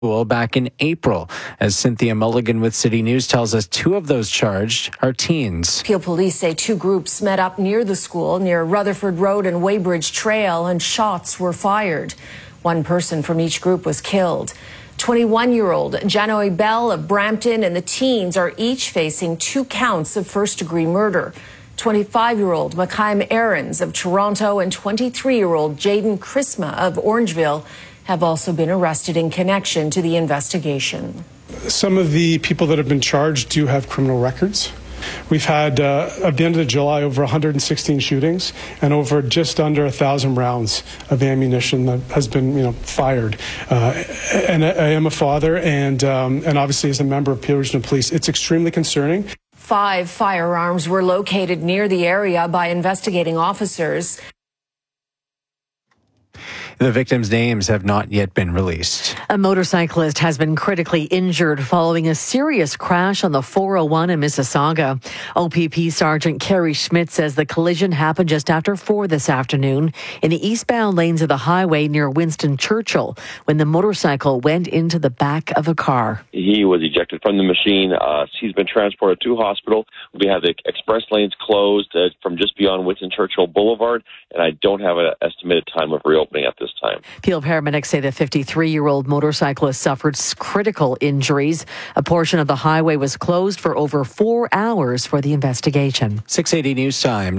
school back in April. As Cynthia Mulligan with City News tells us, two of those charged are teens. Peel police say two groups met up near the school, near Rutherford Road and Weybridge Trail, and shots were fired. One person from each group was killed. 21-year-old Janoy Bell of Brampton and the teens are each facing 2 counts of first-degree murder. 25-year-old Makhaim Aarons of Toronto and 23-year-old Jaden Chrisma of Orangeville have also been arrested in connection to the investigation. Some of the people that have been charged do have criminal records. We've had, at the end of July, over 116 shootings and over just under 1,000 rounds of ammunition that has been, fired. And I am a father, and obviously as a member of Peel Regional Police, it's extremely concerning. 5 firearms were located near the area by investigating officers. The victims' names have not yet been released. A motorcyclist has been critically injured following a serious crash on the 401 in Mississauga. OPP Sergeant Kerry Schmidt says the collision happened just after 4 this afternoon in the eastbound lanes of the highway near Winston Churchill when the motorcycle went into the back of a car. He was ejected from the machine. He's been transported to hospital. We have the express lanes closed from just beyond Winston Churchill Boulevard, and I don't have an estimated time of reopening at this time. Peel paramedics say the 53-year-old motorcyclist suffered critical injuries. A portion of the highway was closed for over 4 hours for the investigation. 680 News Time,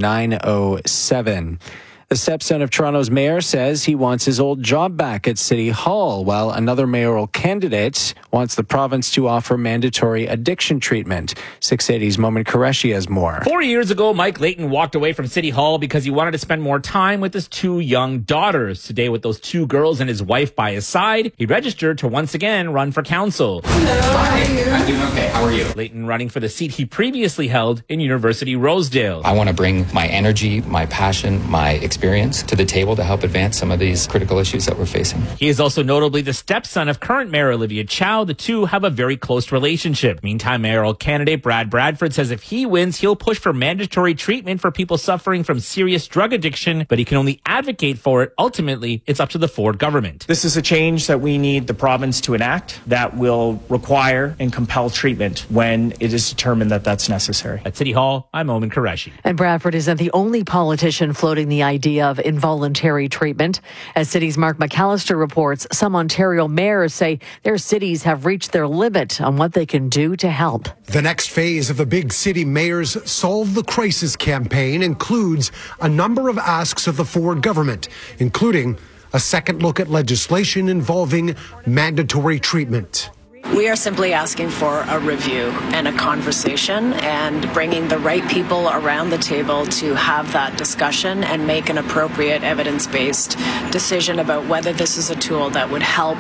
9:07. The stepson of Toronto's mayor says he wants his old job back at City Hall, while another mayoral candidate wants the province to offer mandatory addiction treatment. 680's Moment Qureshi has more. 4 years ago, Mike Layton walked away from City Hall because he wanted to spend more time with his 2 young daughters. Today, with those 2 girls and his wife by his side, he registered to once again run for council. Hi, I'm doing okay. How are you? Layton running for the seat he previously held in University Rosedale. I want to bring my energy, my passion, my experience to the table to help advance some of these critical issues that we're facing. He is also notably the stepson of current Mayor Olivia Chow. The two have a very close relationship. Meantime, mayoral candidate Brad Bradford says if he wins, he'll push for mandatory treatment for people suffering from serious drug addiction, but he can only advocate for it. Ultimately, it's up to the Ford government. This is a change that we need the province to enact that will require and compel treatment when it is determined that that's necessary. At City Hall, I'm Omen Qureshi. And Bradford isn't the only politician floating the idea of involuntary treatment. As City's Mark McAllister reports, some Ontario mayors say their cities have reached their limit on what they can do to help. The next phase of the Big City Mayors Solve the Crisis campaign includes a number of asks of the Ford government, including a second look at legislation involving mandatory treatment. We are simply asking for a review and a conversation and bringing the right people around the table to have that discussion and make an appropriate evidence-based decision about whether this is a tool that would help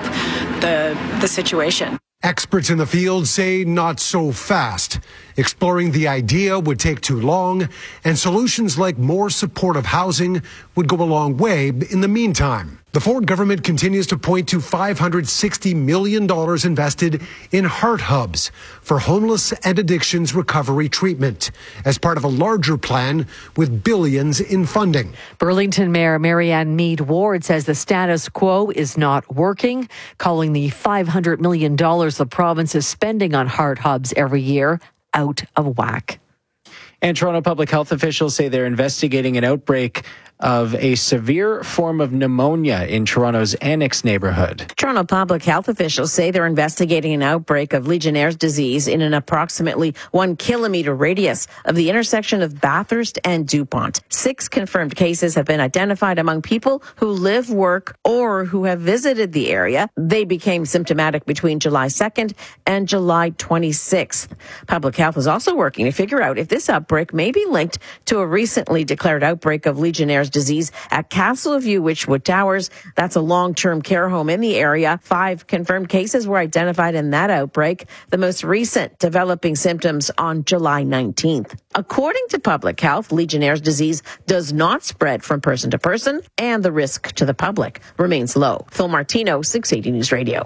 the situation. Experts in the field say not so fast. Exploring the idea would take too long, and solutions like more supportive housing would go a long way in the meantime. The Ford government continues to point to $560 million invested in heart hubs for homeless and addictions recovery treatment as part of a larger plan with billions in funding. Burlington Mayor Marianne Mead Ward says the status quo is not working, calling the $500 million the province is spending on heart hubs every year out of whack. And Toronto public health officials say they're investigating an outbreak of a severe form of pneumonia in Toronto's Annex neighborhood. Toronto public health officials say they're investigating an outbreak of Legionnaire's disease in an approximately 1 kilometer radius of the intersection of Bathurst and DuPont. 6 confirmed cases have been identified among people who live, work, or who have visited the area. They became symptomatic between July 2nd and July 26th. Public health is also working to figure out if this outbreak may be linked to a recently declared outbreak of Legionnaire's disease at Castleview Witchwood Towers. That's a long-term care home in the area. 5 confirmed cases were identified in that outbreak, the most recent developing symptoms on July 19th. According to public health, Legionnaire's disease does not spread from person to person, and the risk to the public remains low. Phil Martino, 680 News Radio.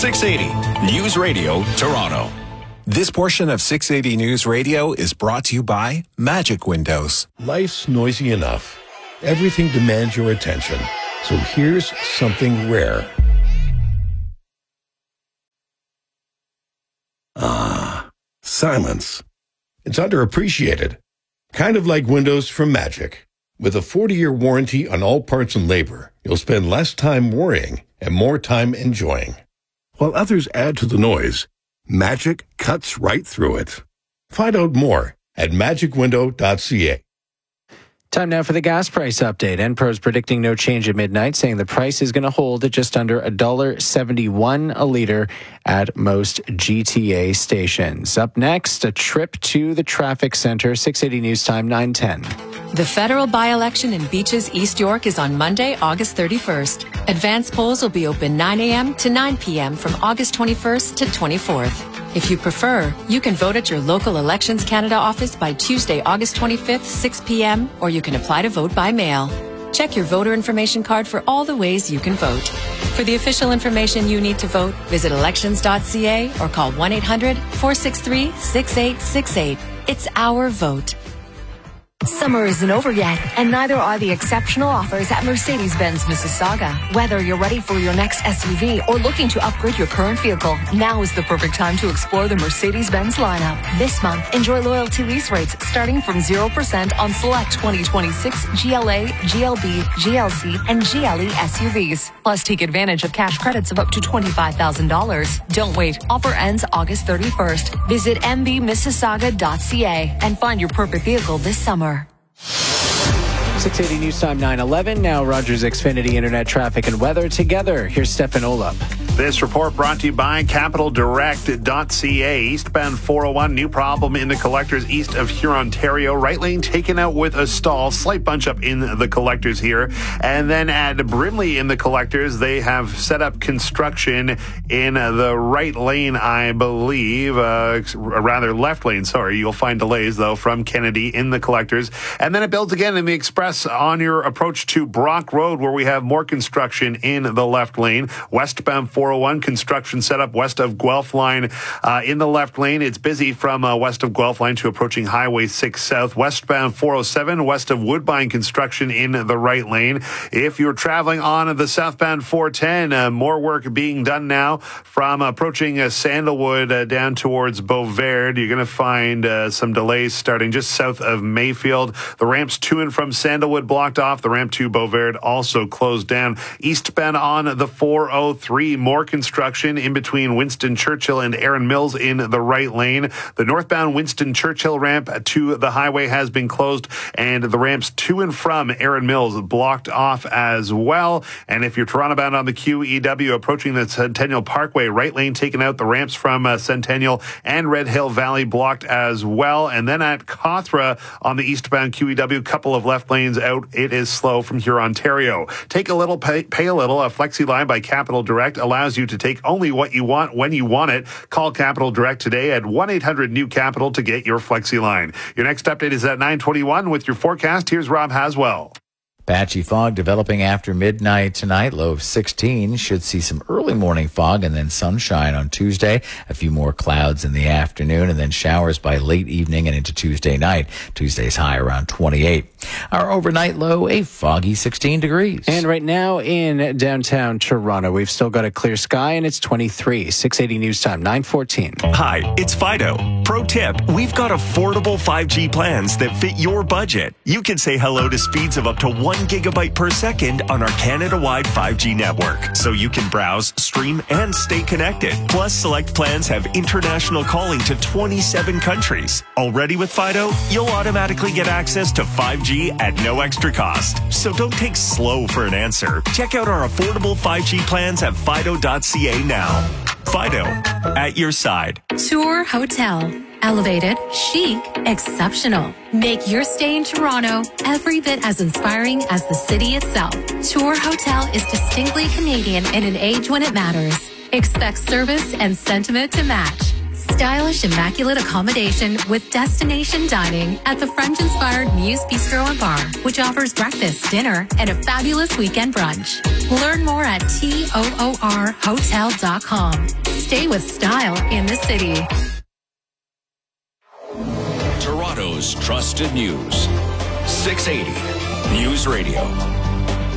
680 News Radio, Toronto. This portion of 680 News Radio is brought to you by Magic Windows. Life's noisy enough. Everything demands your attention. So here's something rare. silence. It's underappreciated. Kind of like windows from Magic. With a 40-year warranty on all parts and labor, you'll spend less time worrying and more time enjoying. While others add to the noise, Magic cuts right through it. Find out more at magicwindow.ca. Time now for the gas price update. Enpro's predicting no change at midnight, saying the price is going to hold at just under $1.71 a litre at most GTA stations. Up next, a trip to the traffic center. 680 News Time, 9:10. The federal by-election in Beaches, East York is on Monday, August 31st. Advance polls will be open 9 a.m. to 9 p.m. from August 21st to 24th. If you prefer, you can vote at your local Elections Canada office by Tuesday, August 25th, 6 p.m., or you can apply to vote by mail. Check your voter information card for all the ways you can vote. For the official information you need to vote, visit elections.ca or call 1-800-463-6868. It's our vote. Summer isn't over yet, and neither are the exceptional offers at Mercedes-Benz Mississauga. Whether you're ready for your next SUV or looking to upgrade your current vehicle, now is the perfect time to explore the Mercedes-Benz lineup. This month, enjoy loyalty lease rates starting from 0% on select 2026 GLA, GLB, GLC, and GLE SUVs. Plus, take advantage of cash credits of up to $25,000. Don't wait. Offer ends August 31st. Visit mbmississauga.ca and find your perfect vehicle this summer. 680 News Time, 9:11. Now Rogers Xfinity Internet traffic and weather together. Here's Stefan Olap. This report brought to you by CapitalDirect.ca. Eastbound 401, new problem in the collectors east of Hurontario. Right lane taken out with a stall. Slight bunch up in the collectors here. And then at Brimley in the collectors, they have set up construction in the right lane, I believe. Rather left lane, sorry. You'll find delays, though, from Kennedy in the collectors. And then it builds again in the express on your approach to Brock Road, where we have more construction in the left lane. Westbound 401, construction set up west of Guelph line in the left lane. It's busy from west of Guelph line to approaching Highway 6 South. Westbound 407, west of Woodbine, construction in the right lane. If you're traveling on the southbound 410, more work being done now from approaching Sandalwood down towards Beauverde. You're going to find some delays starting just south of Mayfield. The ramps to and from Sandalwood blocked off. The ramp to Beauverde also closed down. Eastbound on the 403, more construction in between Winston Churchill and Erin Mills in the right lane. The northbound Winston Churchill ramp to the highway has been closed, and the ramps to and from Erin Mills blocked off as well. And if you're Toronto bound on the QEW approaching the Centennial Parkway, right lane taken out. The ramps from Centennial and Red Hill Valley blocked as well. And then at Cawthra on the eastbound QEW, couple of left lanes out. It is slow from Hurontario. Take a little, pay a little. A Flexi Line by Capital Direct allows you to take only what you want when you want it. Call Capital Direct today at 1-800-NEW-CAPITAL to get your Flexi Line. Your next update is at 9:21 with your forecast. Here's Rob Haswell. Patchy fog developing after midnight tonight, low of 16. Should see some early morning fog and then sunshine on Tuesday. A few more clouds in the afternoon and then showers by late evening and into Tuesday night. Tuesday's high around 28. Our overnight low, a foggy 16 degrees. And right now in downtown Toronto, we've still got a clear sky and it's 23. 680 News Time, 9:14. Hi, it's Fido. Pro tip, we've got affordable 5G plans that fit your budget. You can say hello to speeds of up to 1 gigabyte per second on our Canada-wide 5G network, so you can browse, stream, and stay connected. Plus, select plans have international calling to 27 countries. Already with Fido, you'll automatically get access to 5G at no extra cost. So don't take slow for an answer. Check out our affordable 5G plans at fido.ca now. Fido, at your side. Tour Hotel. Elevated, chic, exceptional. Make your stay in Toronto every bit as inspiring as the city itself. Tour Hotel is distinctly Canadian in an age when it matters. Expect service and sentiment to match. Stylish, immaculate accommodation with destination dining at the French-inspired Muse Bistro and Bar, which offers breakfast, dinner, and a fabulous weekend brunch. Learn more at TOORhotel.com. Stay with style in the city. Toronto's trusted news. 680 News Radio.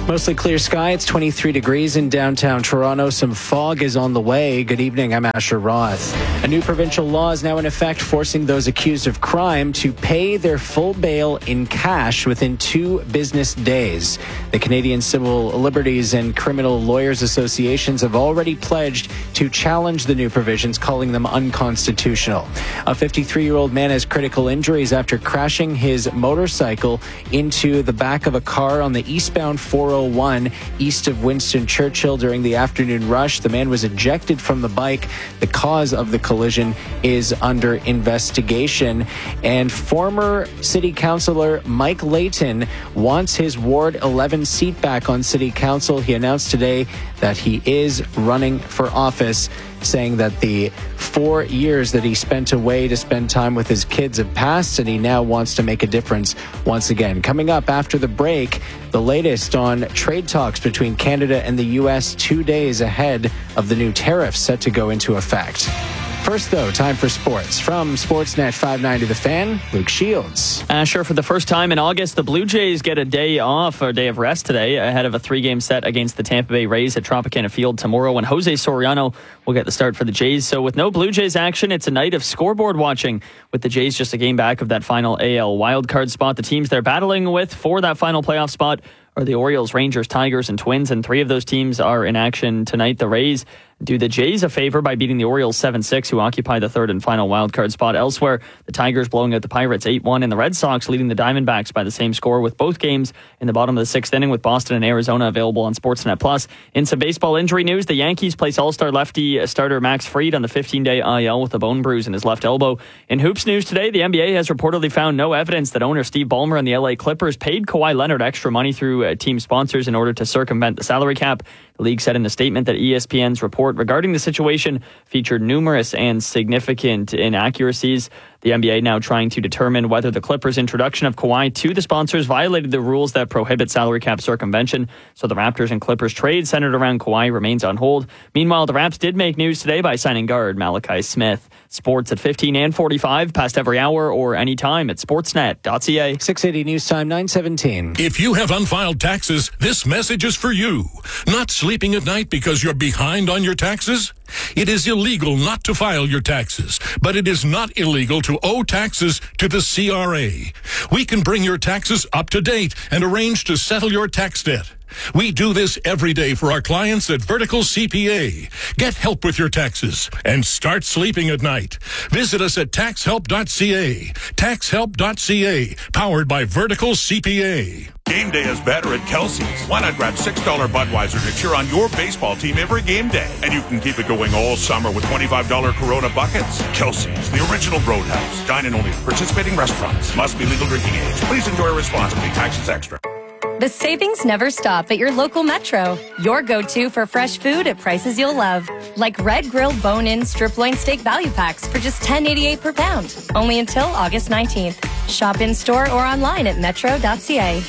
Mostly clear sky. It's 23 degrees in downtown Toronto. Some fog is on the way. Good evening. I'm Asher Roth. A new provincial law is now in effect, forcing those accused of crime to pay their full bail in cash within 2 business days. The Canadian Civil Liberties and Criminal Lawyers Associations have already pledged to challenge the new provisions, calling them unconstitutional. A 53-year-old man has critical injuries after crashing his motorcycle into the back of a car on the eastbound 401 east of Winston Churchill during the afternoon rush. The man was ejected from the bike. The cause of the collision is under investigation. And former City Councillor Mike Layton wants his Ward 11 seat back on City Council. He announced today that he is running for office, saying that the 4 years that he spent away to spend time with his kids have passed, and he now wants to make a difference once again. Coming up after the break, the latest on trade talks between Canada and the U.S. 2 days ahead of the new tariffs set to go into effect. First, though, time for sports. From Sportsnet 590 The Fan, Luke Shields. Sure, for the first time in August, the Blue Jays get a day off, or a day of rest today, ahead of a 3-game set against the Tampa Bay Rays at Tropicana Field tomorrow, when Jose Soriano will get the start for the Jays. So with no Blue Jays action, it's a night of scoreboard watching, with the Jays just a game back of that final AL wildcard spot. The teams they're battling with for that final playoff spot are the Orioles, Rangers, Tigers, and Twins, and 3 of those teams are in action tonight. The Rays do the Jays a favor by beating the Orioles 7-6, who occupy the 3rd and final wildcard spot. Elsewhere, the Tigers blowing out the Pirates 8-1, and the Red Sox leading the Diamondbacks by the same score, with both games in the bottom of the 6th inning, with Boston and Arizona available on Sportsnet Plus. In some baseball injury news, the Yankees place All-Star lefty starter Max Fried on the 15-day IL with a bone bruise in his left elbow. In hoops news today, the NBA has reportedly found no evidence that owner Steve Ballmer and the LA Clippers paid Kawhi Leonard extra money through team sponsors in order to circumvent the salary cap. The league said in a statement that ESPN's report regarding the situation featured numerous and significant inaccuracies. The NBA now trying to determine whether the Clippers' introduction of Kawhi to the sponsors violated the rules that prohibit salary cap circumvention. So the Raptors and Clippers trade centered around Kawhi remains on hold. Meanwhile, the Raps did make news today by signing guard Malachi Smith. Sports at 15 and 45, past every hour or anytime at sportsnet.ca. 680 News Time, 9:17. If you have unfiled taxes, this message is for you. Not sleeping at night because you're behind on your taxes? It is illegal not to file your taxes, but it is not illegal to owe taxes to the CRA. We can bring your taxes up to date and arrange to settle your tax debt. We do this every day for our clients at Vertical CPA. Get help with your taxes and start sleeping at night. Visit us at taxhelp.ca. Taxhelp.ca, powered by Vertical CPA. Game day is better at Kelsey's. Why not grab $6 Budweiser to cheer on your baseball team every game day? And you can keep it going all summer with $25 Corona buckets. Kelsey's, the original Roadhouse. Dine in only at participating restaurants. Must be legal drinking age. Please enjoy responsibly. Taxes extra. The savings never stop at your local Metro. Your go-to for fresh food at prices you'll love. Like red grilled bone-in strip loin steak value packs for just $10.88 per pound. Only until August 19th. Shop in-store or online at metro.ca.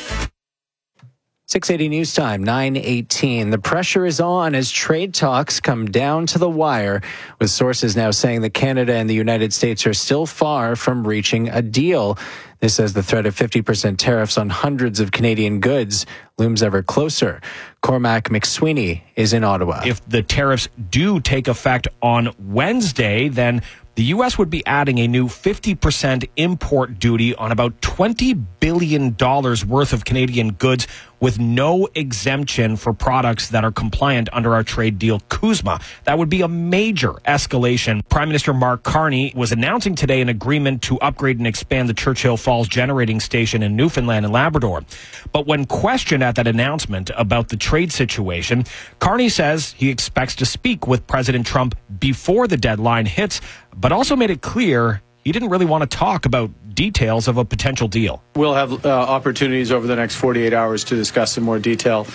680 News Time, 9:18. The pressure is on as trade talks come down to the wire, with sources now saying that Canada and the United States are still far from reaching a deal. This as the threat of 50% tariffs on hundreds of Canadian goods looms ever closer. Cormac McSweeney is in Ottawa. If the tariffs do take effect on Wednesday, then the U.S. would be adding a new 50% import duty on about $20 billion worth of Canadian goods, with no exemption for products that are compliant under our trade deal, CUSMA. That would be a major escalation. Prime Minister Mark Carney was announcing today an agreement to upgrade and expand the Churchill Falls generating station in Newfoundland and Labrador. But when questioned at that announcement about the trade situation, Carney says he expects to speak with President Trump before the deadline hits, but also made it clear he didn't really want to talk about details of a potential deal. We'll have opportunities over the next 48 hours to discuss in more detail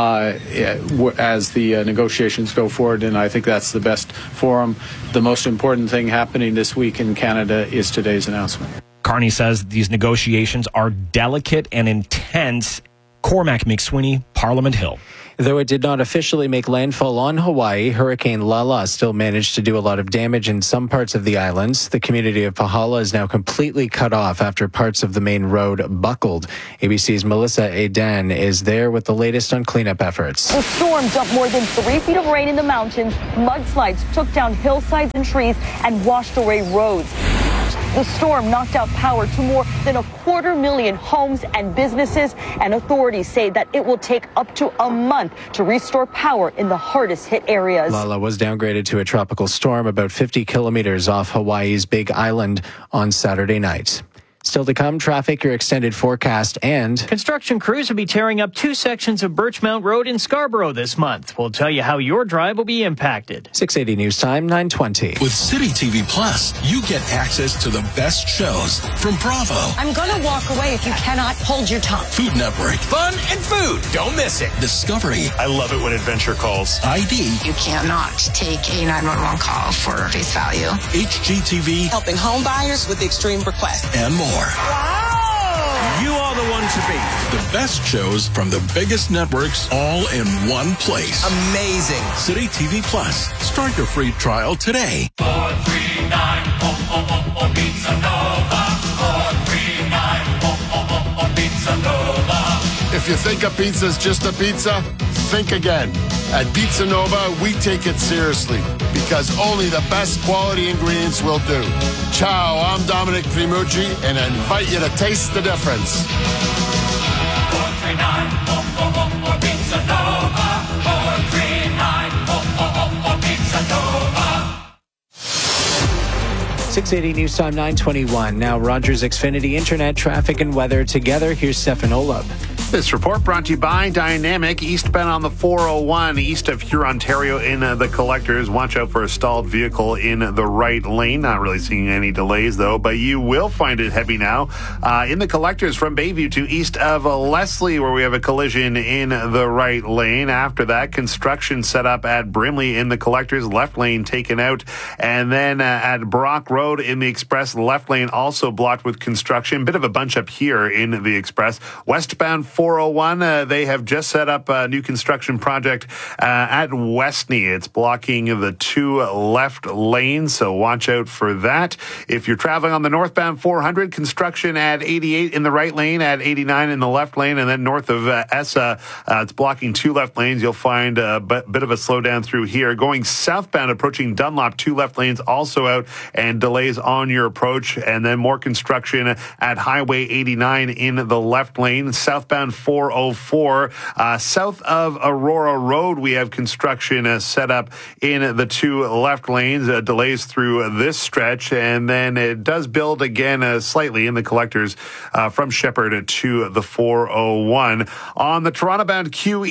as the negotiations go forward, and I think that's the best forum. The most important thing happening this week in Canada is today's announcement. Carney says these negotiations are delicate and intense. Cormac McSweeney, Parliament Hill. Though it did not officially make landfall on Hawaii, Hurricane Lala still managed to do a lot of damage in some parts of the islands. The community of Pahala is now completely cut off after parts of the main road buckled. ABC's Melissa Adan is there with the latest on cleanup efforts. The storm dumped more than 3 feet of rain in the mountains. Mudslides took down hillsides and trees and washed away roads. The storm knocked out power to more than 250,000 homes and businesses, and authorities say that it will take up to a month to restore power in the hardest hit areas. Lala was downgraded to a tropical storm about 50 kilometers off Hawaii's Big Island on Saturday night. Still to come, traffic, your extended forecast, and construction crews will be tearing up 2 sections of Birchmount Road in Scarborough this month. We'll tell you how your drive will be impacted. 680 News Time, 9:20. With City TV Plus, you get access to the best shows from Bravo. I'm going to walk away if you cannot hold your tongue. Food Network. Fun and food. Don't miss it. Discovery. I love it when adventure calls. ID. You cannot take a 911 call for face value. HGTV. Helping home buyers with extreme requests. And more. Wow! You are the one to beat. The best shows from the biggest networks all in one place. Amazing. City TV Plus. Start your free trial today. 439 Pizza Nova. 439 Pizza Nova. If you think a pizza's just a pizza, think again. At Pizza Nova, we take it seriously because only the best quality ingredients will do. Ciao, I'm Dominic Primucci, and I invite you to taste the difference. 439 Pizza Nova. 439 Pizza Nova. 680 News Time, 9:21. Now Rogers Xfinity Internet, traffic and weather together. Here's Stefan Olub. This report brought to you by Dynamic. Eastbound on the 401 east of Huron, Ontario in the collectors. Watch out for a stalled vehicle in the right lane. Not really seeing any delays, though, but you will find it heavy now in the collectors from Bayview to east of Leslie, where we have a collision in the right lane. After that, construction set up at Brimley in the collectors, left lane taken out. And then at Brock Road in the express, left lane also blocked with construction. Bit of a bunch up here in the express. Westbound 401, they have just set up a new construction project at Westney. It's blocking the 2 left lanes, so watch out for that. If you're traveling on the northbound 400, construction at 88 in the right lane, at 89 in the left lane, and then north of Essa, it's blocking 2 left lanes. You'll find a bit of a slowdown through here. Going southbound, approaching Dunlop, 2 left lanes also out, and delays on your approach, and then more construction at Highway 89 in the left lane. Southbound 404. South of Aurora Road, we have construction set up in the 2 left lanes. Delays through this stretch, and then it does build again slightly in the collectors from Shepherd to the 401. On the Toronto-bound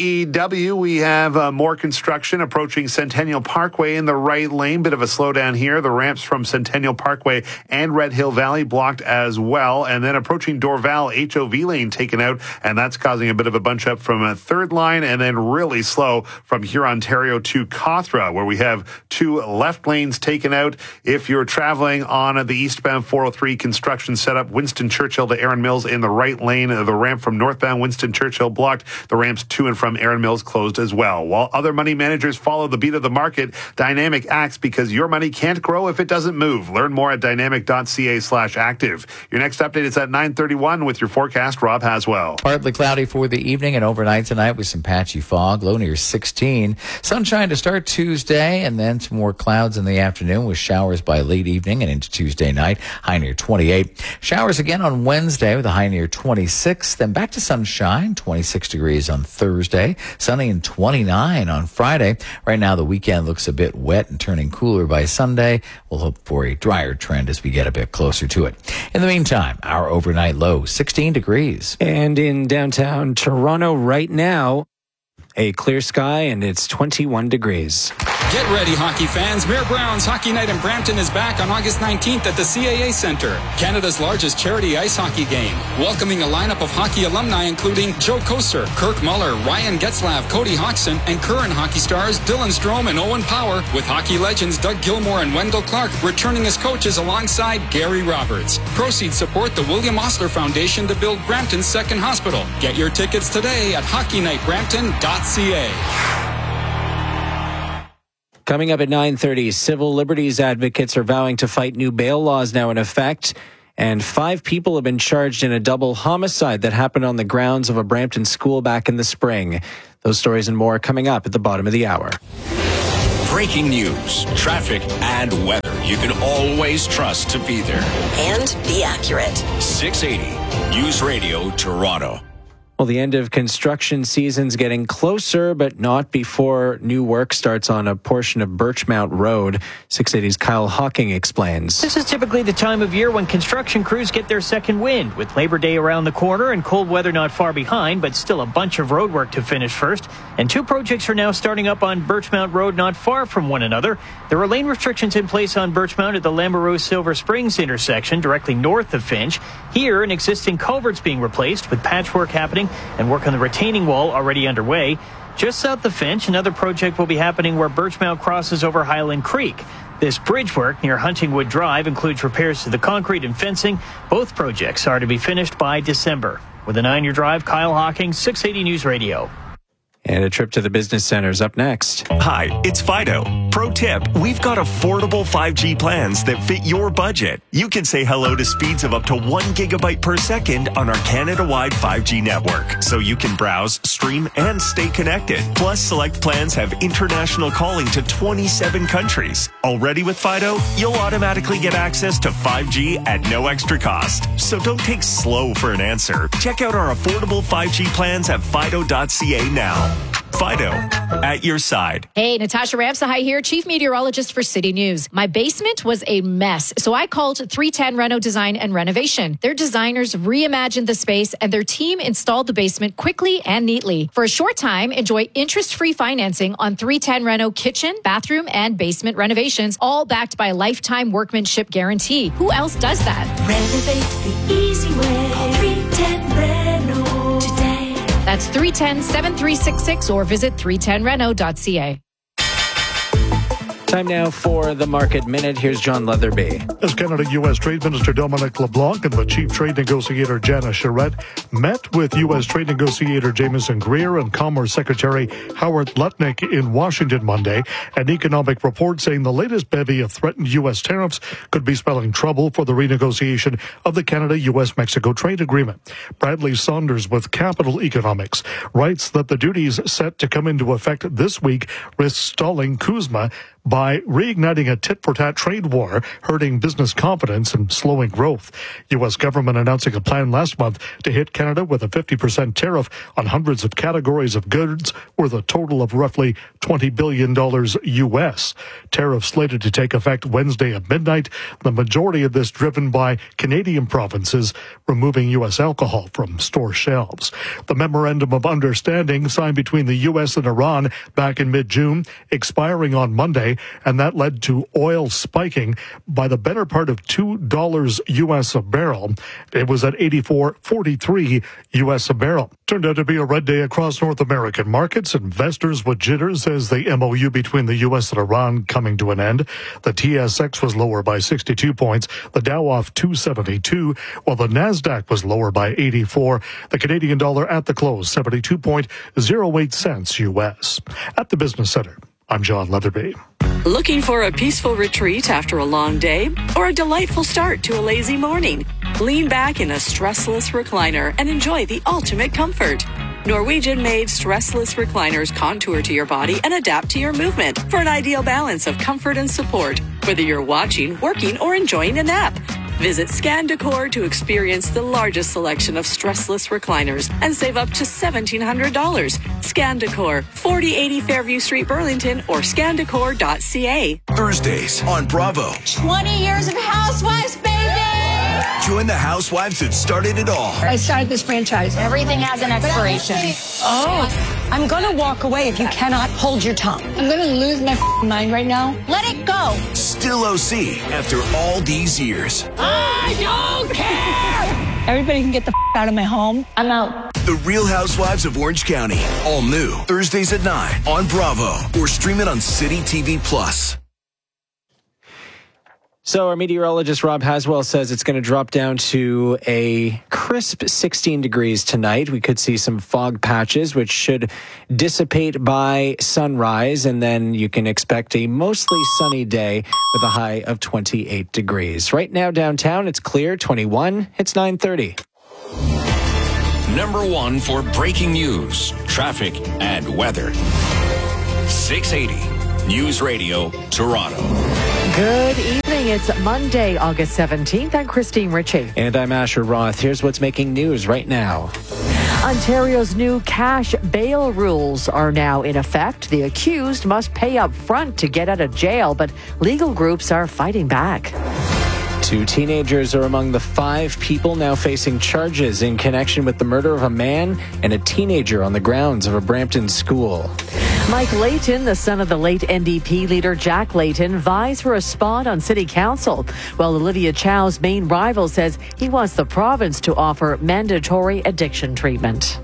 QEW, we have more construction approaching Centennial Parkway in the right lane. Bit of a slowdown here. The ramps from Centennial Parkway and Red Hill Valley blocked as well. And then approaching Dorval, HOV lane taken out, and that's causing a bit of a bunch up from a third line, and then really slow from Huron, Ontario to Cawthra, where we have 2 left lanes taken out. If you're traveling on the eastbound 403, construction set up Winston Churchill to Erin Mills in the right lane. The ramp from northbound Winston Churchill blocked. The ramps to and from Erin Mills closed as well. While other money managers follow the beat of the market, Dynamic acts because your money can't grow if it doesn't move. Learn more at dynamic.ca/active. Your next update is at 9:31 with your forecast, Rob Haswell. Partly cloudy for the evening and overnight tonight with some patchy fog, low near 16. Sunshine to start Tuesday, and then some more clouds in the afternoon with showers by late evening and into Tuesday night, high near 28. Showers again on Wednesday with a high near 26. Then back to sunshine, 26 degrees on Thursday, sunny and 29 on Friday. Right now the weekend looks a bit wet and turning cooler by Sunday. We'll hope for a drier trend as we get a bit closer to it. In the meantime, our overnight low, 16 degrees. And in downtown Toronto right now, a clear sky, and it's 21 degrees. Get ready, hockey fans. Mayor Brown's Hockey Night in Brampton is back on August 19th at the CAA Centre, Canada's largest charity ice hockey game. Welcoming a lineup of hockey alumni including Joe Koser, Kirk Muller, Ryan Getzlav, Cody Hodgson, and current hockey stars Dylan Strome and Owen Power, with hockey legends Doug Gilmour and Wendell Clark returning as coaches alongside Gary Roberts. Proceeds support the William Osler Foundation to build Brampton's second hospital. Get your tickets today at hockeynightbrampton.ca. Coming up at 9:30, civil liberties advocates are vowing to fight new bail laws now in effect. And 5 people have been charged in a double homicide that happened on the grounds of a Brampton school back in the spring. Those stories and more coming up at the bottom of the hour. Breaking news, traffic, and weather you can always trust to be there. And be accurate. 680 News Radio Toronto. Well, the end of construction season's getting closer, but not before new work starts on a portion of Birchmount Road. 680's Kyle Hawking explains. This is typically the time of year when construction crews get their second wind, with Labor Day around the corner and cold weather not far behind, but still a bunch of road work to finish first. And 2 projects are now starting up on Birchmount Road not far from one another. There are lane restrictions in place on Birchmount at the Lamoureux Silver Springs intersection directly north of Finch. Here, an existing culvert's being replaced with patchwork happening and work on the retaining wall already underway. Just south of Finch, another project will be happening where Birchmount crosses over Highland Creek. This bridge work near Huntingwood Drive includes repairs to the concrete and fencing. Both projects are to be finished by December. With a 9-year drive, Kyle Hawking, 680 News Radio. And a trip to the business centers up next. Hi, it's Fido. Pro tip, we've got affordable 5G plans that fit your budget. You can say hello to speeds of up to 1 gigabyte per second on our Canada-wide 5G network, so you can browse, stream, and stay connected. Plus, select plans have international calling to 27 countries. Already with Fido, you'll automatically get access to 5G at no extra cost. So don't take slow for an answer. Check out our affordable 5G plans at fido.ca now. Fido, at your side. Hey, Natasha Ramsahai here, Chief Meteorologist for City News. My basement was a mess, so I called 310 Reno Design and Renovation. Their designers reimagined the space, and their team installed the basement quickly and neatly. For a short time, enjoy interest-free financing on 310 Reno kitchen, bathroom, and basement renovations, all backed by a lifetime workmanship guarantee. Who else does that? Renovate the easy way. Call 310 Reno today. That's 310-7366 or visit 310reno.ca. Time now for the Market Minute. Here's John Leatherby. As Canada-U.S. Trade Minister Dominic LeBlanc and the Chief Trade Negotiator Jana Charette met with U.S. Trade Negotiator Jameson Greer and Commerce Secretary Howard Lutnick in Washington Monday, an economic report saying the latest bevy of threatened U.S. tariffs could be spelling trouble for the renegotiation of the Canada-U.S.-Mexico trade agreement. Bradley Saunders with Capital Economics writes that the duties set to come into effect this week risk stalling CUSMA by reigniting a tit-for-tat trade war, hurting business confidence and slowing growth. U.S. government announcing a plan last month to hit Canada with a 50% tariff on hundreds of categories of goods worth a total of roughly $20 billion U.S. Tariffs slated to take effect Wednesday at midnight, the majority of this driven by Canadian provinces removing U.S. alcohol from store shelves. The Memorandum of Understanding signed between the U.S. and Iran back in mid-June, expiring on Monday, and that led to oil spiking by the better part of $2 U.S. a barrel. It was at $84.43 U.S. a barrel. Turned out to be a red day across North American markets. Investors with jitters as the MOU between the U.S. and Iran coming to an end. The TSX was lower by 62 points, the Dow off 272, while the NASDAQ was lower by 84. The Canadian dollar at the close, 72.08 cents U.S. At the Business Center, I'm John Leatherby. Looking for a peaceful retreat after a long day or a delightful start to a lazy morning? Lean back in a stressless recliner and enjoy the ultimate comfort. Norwegian-made stressless recliners contour to your body and adapt to your movement for an ideal balance of comfort and support, whether you're watching, working, or enjoying a nap. Visit Scan Decor to experience the largest selection of stressless recliners and save up to $1,700. Scan Decor, 4080 Fairview Street, Burlington, or scandecor.ca. Thursdays on Bravo. 20 years of Housewives, baby! Join the housewives that started it all. I started this franchise. Everything has an expiration. Oh. I'm going to walk away if you cannot hold your tongue. I'm going to lose my mind right now. Let it go. Still OC after all these years. I don't care. Everybody can get the out of my home. I'm out. The Real Housewives of Orange County. All new. Thursdays at 9 on Bravo. Or stream it on City TV Plus. So our meteorologist Rob Haswell says it's going to drop down to a crisp 16 degrees tonight. We could see some fog patches, which should dissipate by sunrise. And then you can expect a mostly sunny day with a high of 28 degrees. Right now downtown, it's clear, 21. It's 9:30. Number one for breaking news, traffic, and weather. 680 News Radio, Toronto. Good evening. It's Monday, August 17th. I'm Christine Ritchie. And I'm Asher Roth. Here's what's making news right now. Ontario's new cash bail rules are now in effect. The accused must pay up front to get out of jail, but legal groups are fighting back. 2 teenagers are among the 5 people now facing charges in connection with the murder of a man and a teenager on the grounds of a Brampton school. Mike Layton, the son of the late NDP leader Jack Layton, vies for a spot on City Council, while Olivia Chow's main rival says he wants the province to offer mandatory addiction treatment.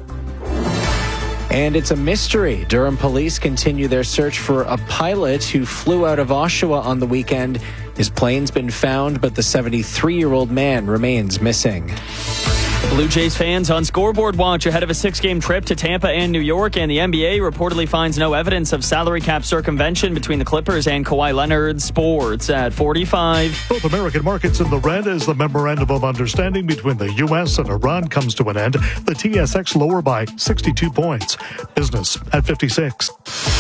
And it's a mystery. Durham police continue their search for a pilot who flew out of Oshawa on the weekend. His plane's been found, but the 73-year-old man remains missing. Blue Jays fans on scoreboard watch ahead of a 6-game trip to Tampa and New York, and the NBA reportedly finds no evidence of salary cap circumvention between the Clippers and Kawhi Leonard. Sports at 45. Both American markets in the red as the memorandum of understanding between the U.S. and Iran comes to an end. The TSX lower by 62 points. Business at 56.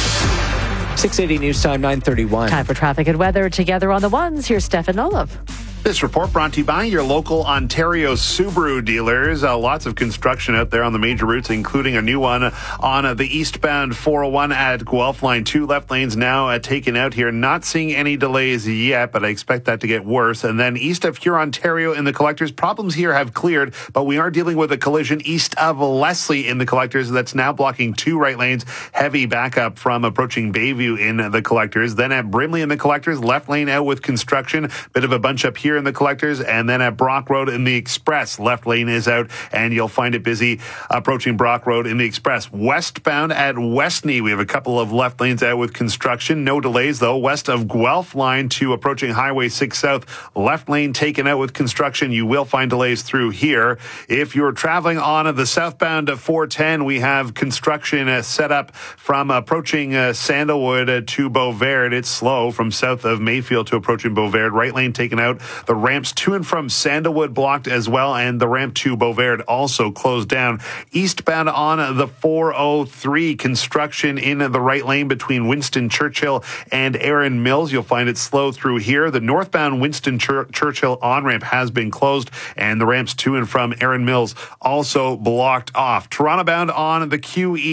680 News Time, 9:31. Time for traffic and weather together on the ones. Here's Stefan Olive. This report brought to you by your local Ontario Subaru dealers. Lots of construction out there on the major routes, including a new one on the eastbound 401 at Guelph. Line 2 left lanes now taken out here. Not seeing any delays yet, but I expect that to get worse. And then east of Hurontario in the collectors, problems here have cleared, but we are dealing with a collision east of Leslie in the collectors that's now blocking 2 right lanes. Heavy backup from approaching Bayview in the collectors. Then at Brimley in the collectors, left lane out with construction. Bit of a bunch up here in the collectors, and then at Brock Road in the Express, left lane is out, and you'll find it busy approaching Brock Road in the Express. Westbound at Westney, we have a couple of left lanes out with construction. No delays, though. West of Guelph line to approaching Highway 6 South, left lane taken out with construction. You will find delays through here. If you're traveling on the southbound 410, we have construction set up from approaching Sandalwood to Beauvert. It's slow from south of Mayfield to approaching Beauvert. Right lane taken out. The ramps to and from Sandalwood blocked as well, and the ramp to Beauvert also closed down. Eastbound on the 403, construction in the right lane between Winston Churchill and Erin Mills. You'll find it slow through here. The northbound Winston Churchill on-ramp has been closed, and the ramps to and from Erin Mills also blocked off. Toronto bound on the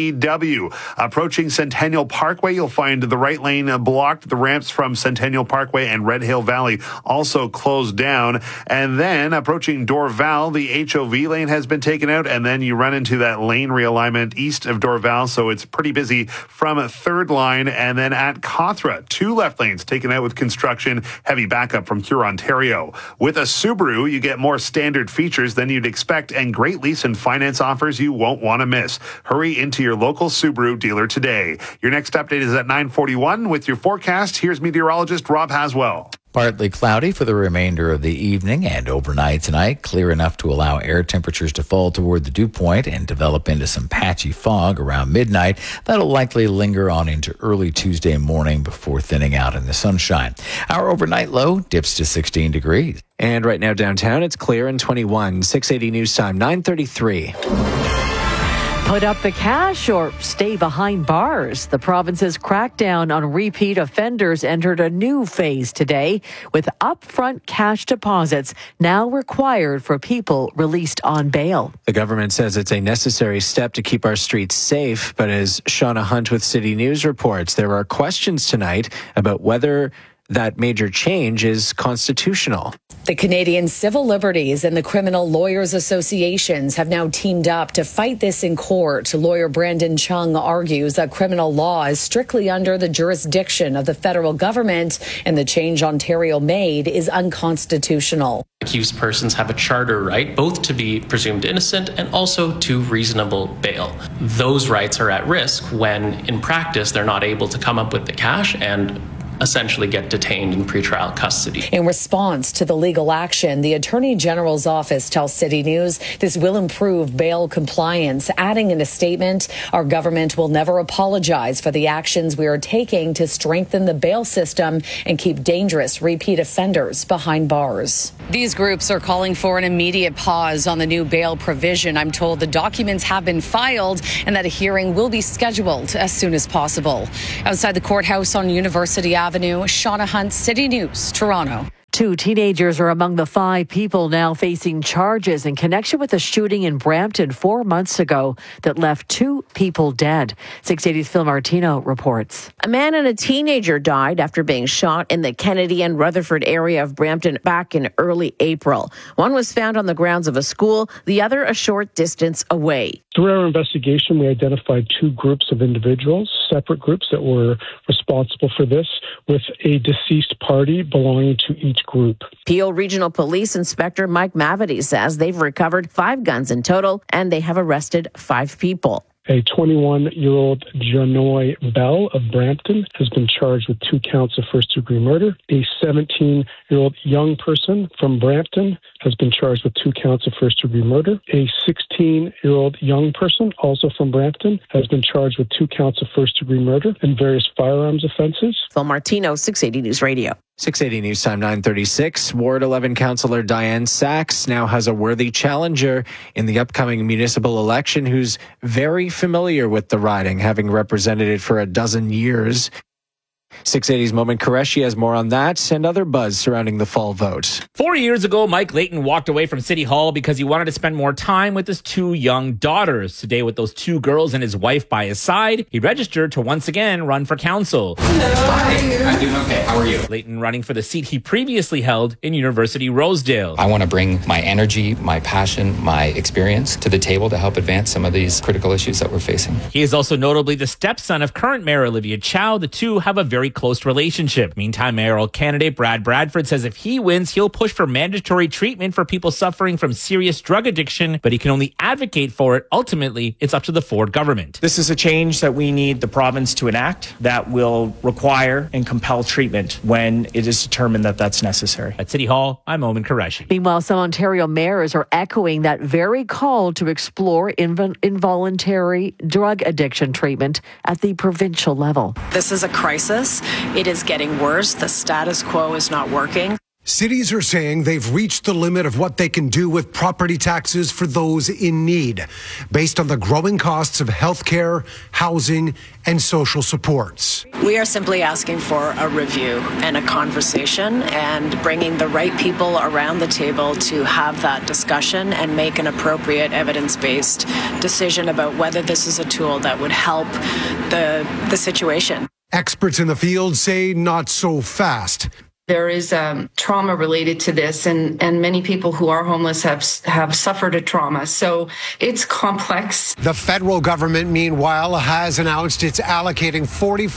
QEW. Approaching Centennial Parkway, you'll find the right lane blocked. The ramps from Centennial Parkway and Red Hill Valley also closed down. And then approaching Dorval, the HOV lane has been taken out, and then you run into that lane realignment east of Dorval, so it's pretty busy from a third line. And then at Cawthra, 2 left lanes taken out with construction, heavy backup from Hurontario. With a Subaru, you get more standard features than you'd expect and great lease and finance offers you won't want to miss. Hurry into your local Subaru dealer today. Your next update is at 9:41 with your forecast. Here's meteorologist Rob Haswell. Partly cloudy for the remainder of the evening and overnight tonight. Clear enough to allow air temperatures to fall toward the dew point and develop into some patchy fog around midnight. That'll likely linger on into early Tuesday morning before thinning out in the sunshine. Our overnight low dips to 16 degrees. And right now downtown, it's clear and 21. 680 News Time, 9:33. Put up the cash or stay behind bars. The province's crackdown on repeat offenders entered a new phase today, with upfront cash deposits now required for people released on bail. The government says it's a necessary step to keep our streets safe, but as Shauna Hunt with City News reports, there are questions tonight about whether that major change is constitutional. The Canadian Civil Liberties and the Criminal Lawyers Associations have now teamed up to fight this in court. Lawyer Brandon Chung argues that criminal law is strictly under the jurisdiction of the federal government, and the change Ontario made is unconstitutional. Accused persons have a charter right both to be presumed innocent and also to reasonable bail. Those rights are at risk when, in practice, they're not able to come up with the cash and essentially get detained in pretrial custody. In response to the legal action, the Attorney General's office tells City News this will improve bail compliance, adding in a statement, "Our government will never apologize for the actions we are taking to strengthen the bail system and keep dangerous repeat offenders behind bars." These groups are calling for an immediate pause on the new bail provision. I'm told the documents have been filed and that a hearing will be scheduled as soon as possible. Outside the courthouse on University Avenue, Shauna Hunt, City News, Toronto. 2 teenagers are among the 5 people now facing charges in connection with a shooting in Brampton 4 months ago that left 2 people dead. 680's Phil Martino reports. A man and a teenager died after being shot in the Kennedy and Rutherford area of Brampton back in early April. One was found on the grounds of a school, the other a short distance away. Through our investigation, we identified 2 groups of individuals, separate groups that were responsible for this, with a deceased party belonging to each group. Peel Regional Police Inspector Mike Mavity says they've recovered 5 guns in total and they have arrested 5 people. A 21-year-old Janoy Bell of Brampton has been charged with 2 counts of first-degree murder. A 17-year-old young person from Brampton has been charged with 2 counts of first-degree murder. A 16-year-old young person, also from Brampton, has been charged with 2 counts of first-degree murder and various firearms offenses. Phil Martino, 680 News Radio. 680 News Time 9:36. Ward 11 Councillor Diane Sachs now has a worthy challenger in the upcoming municipal election who's very familiar with the riding, having represented it for a dozen years. 680's Moment Qureshi has more on that and other buzz surrounding the fall vote. 4 years ago, Mike Layton walked away from City Hall because he wanted to spend more time with his 2 young daughters. Today, with those 2 girls and his wife by his side, he registered to once again run for council. Hi, I'm doing okay. How are you? Layton running for the seat he previously held in University Rosedale. I want to bring my energy, my passion, my experience to the table to help advance some of these critical issues that we're facing. He is also notably the stepson of current Mayor Olivia Chow. The 2 have a very close relationship. Meantime, mayoral candidate Brad Bradford says if he wins, he'll push for mandatory treatment for people suffering from serious drug addiction, but he can only advocate for it. Ultimately, it's up to the Ford government. This is a change that we need the province to enact that will require and compel treatment when it is determined that that's necessary. At City Hall, I'm Omen Qureshi. Meanwhile, some Ontario mayors are echoing that very call to explore involuntary drug addiction treatment at the provincial level. This is a crisis. It is getting worse. The status quo is not working. Cities are saying they've reached the limit of what they can do with property taxes for those in need, based on the growing costs of healthcare, housing, and social supports. We are simply asking for a review and a conversation and bringing the right people around the table to have that discussion and make an appropriate evidence-based decision about whether this is a tool that would help the situation. Experts in the field say not so fast. There is trauma related to this, and many people who are homeless have suffered a trauma. So it's complex. The federal government, meanwhile, has announced it's allocating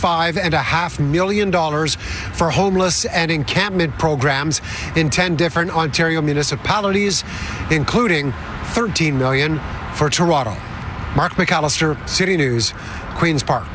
$45.5 million for homeless and encampment programs in 10 different Ontario municipalities, including $13 million for Toronto. Mark McAllister, City News, Queen's Park.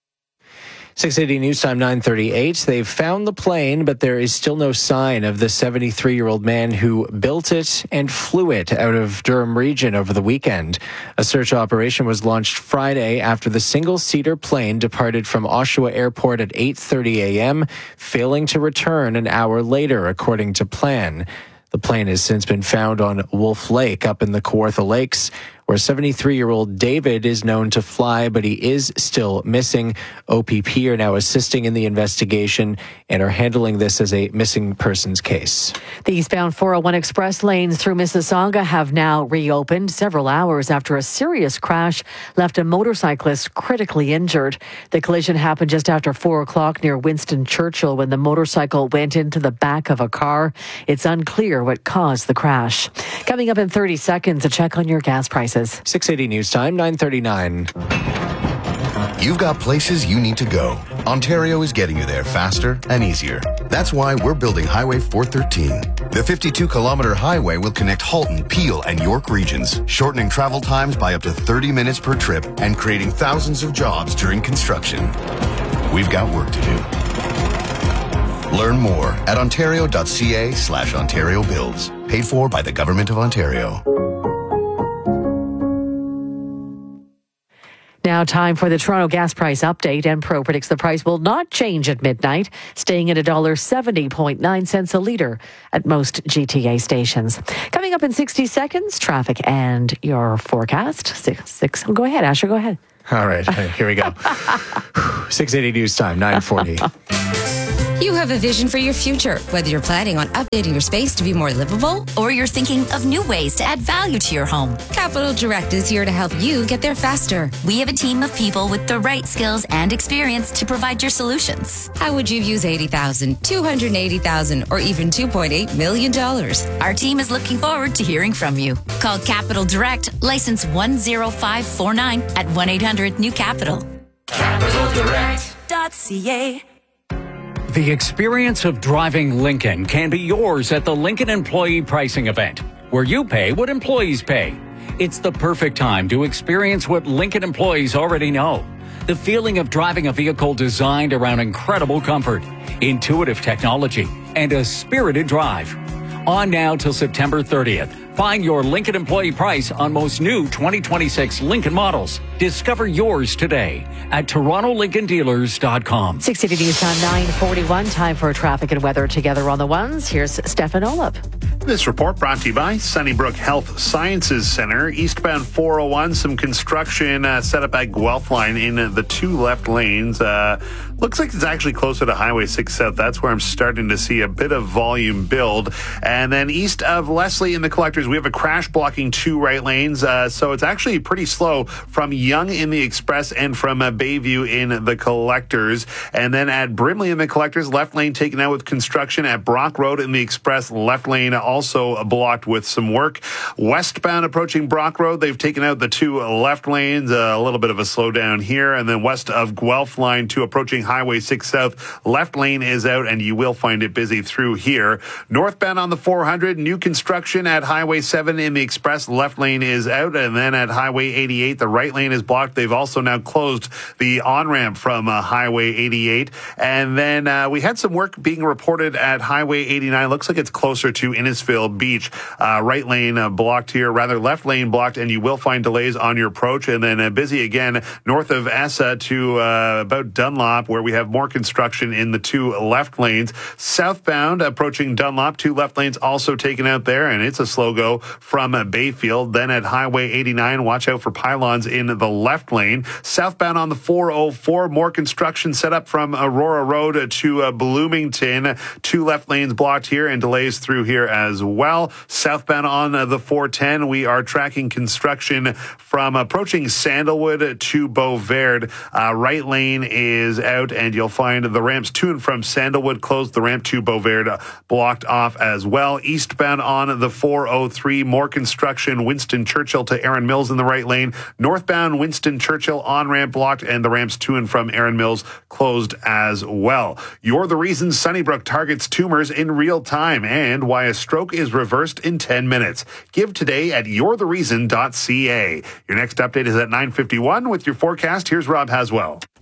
680 News Time 9:38. They've found the plane, but there is still no sign of the 73-year-old man who built it and flew it out of Durham Region over the weekend. A search operation was launched Friday after the single-seater plane departed from Oshawa Airport at 8:30 a.m., failing to return an hour later, according to plan. The plane has since been found on Wolf Lake up in the Kawartha Lakes, where 73-year-old David is known to fly, but he is still missing. OPP are now assisting in the investigation and are handling this as a missing persons case. The eastbound 401 express lanes through Mississauga have now reopened several hours after a serious crash left a motorcyclist critically injured. The collision happened just after 4 o'clock near Winston Churchill when the motorcycle went into the back of a car. It's unclear what caused the crash. Coming up in 30 seconds, a check on your gas prices. 680 News Time, 9:39. You've got places you need to go. Ontario is getting you there faster and easier. That's why we're building Highway 413. The 52-kilometer highway will connect Halton, Peel, and York regions, shortening travel times by up to 30 minutes per trip and creating thousands of jobs during construction. We've got work to do. Learn more at ontario.ca/Ontario Builds. Paid for by the Government of Ontario. Now time for the Toronto gas price update, and Pro predicts the price will not change at midnight, staying at $1.70.9 a litre at most GTA stations. Coming up in 60 seconds, traffic and your forecast. Go ahead, Asher, go ahead. All right, here we go. 680 News Time, 9:40. You have a vision for your future, whether you're planning on updating your space to be more livable or you're thinking of new ways to add value to your home. Capital Direct is here to help you get there faster. We have a team of people with the right skills and experience to provide your solutions. How would you use $80,000, $280,000, or even $2.8 million? Our team is looking forward to hearing from you. Call Capital Direct, license 10549 at 1-800-NEW-CAPITAL. CapitalDirect.ca. The experience of driving Lincoln can be yours at the Lincoln Employee Pricing Event, where you pay what employees pay. It's the perfect time to experience what Lincoln employees already know. The feeling of driving a vehicle designed around incredible comfort, intuitive technology, and a spirited drive. On now till September 30th. Find your Lincoln employee price on most new 2026 Lincoln models. Discover yours today at TorontoLincolnDealers.com. 60 News Time, 9:41. Time for traffic and weather together on the ones. Here's Stefan Olop. This report brought to you by Sunnybrook Health Sciences Center. Eastbound 401, some construction set up at Guelph Line in the two left lanes. Looks like it's actually closer to Highway 6 South. That's where I'm starting to see a bit of volume build. And then east of Leslie in the Collectors, we have a crash blocking two right lanes. So it's actually pretty slow from Yonge in the Express and from Bayview in the Collectors. And then at Brimley in the Collectors, left lane taken out with construction. At Brock Road in the Express, left lane also blocked with some work. Westbound approaching Brock Road, they've taken out the two left lanes. A little bit of a slowdown here. And then west of Guelph Line 2 approaching Highway 6 South, left lane is out, and you will find it busy through here. Northbound on the 400, new construction at Highway 7 in the Express, left lane is out, and then at Highway 88, the right lane is blocked. They've also now closed the on-ramp from Highway 88. And then we had some work being reported at Highway 89. Looks like it's closer to Innisfil Beach. Right lane blocked here, rather left lane blocked, and you will find delays on your approach. And then busy again north of Essa to about Dunlop, where we have more construction in the two left lanes. Southbound approaching Dunlop, two left lanes also taken out there, and it's a slow go from Bayfield. Then at Highway 89, watch out for pylons in the left lane. Southbound on the 404, more construction set up from Aurora Road to Bloomington. Two left lanes blocked here and delays through here as well. Southbound on the 410, we are tracking construction from approaching Sandalwood to Beauverde. Right lane is out, and you'll find the ramps to and from Sandalwood closed, the ramp to Beauverde blocked off as well. Eastbound on the 403, more construction, Winston Churchill to Erin Mills in the right lane. Northbound Winston Churchill on-ramp blocked, and the ramps to and from Erin Mills closed as well. You're the reason Sunnybrook targets tumors in real time and why a stroke is reversed in 10 minutes. Give today at you'rethereason.ca. Your next update is at 9:51 with your forecast. Here's Rob Haswell.